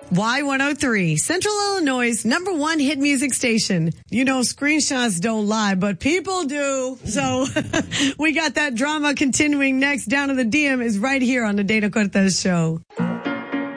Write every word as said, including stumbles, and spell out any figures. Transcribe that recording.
Y one oh three, Central Illinois' number one hit music station. You know, screenshots don't lie, but people do. So we got that drama continuing next. Down to the D M is right here on the Dana Cortez Show.